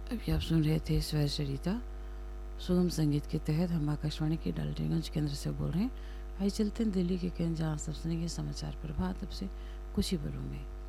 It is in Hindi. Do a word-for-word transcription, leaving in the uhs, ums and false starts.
अभी आप सुन रहे थे स्वर सरिता सुगम संगीत के तहत। हम आकाशवाणी के डाल्टनगंज केंद्र से बोल रहे हैं। आइए चलते हैं दिल्ली के केंद्र, जहाँ सब सुनेंगे समाचार प्रभात अब से कुछ ही पलों में।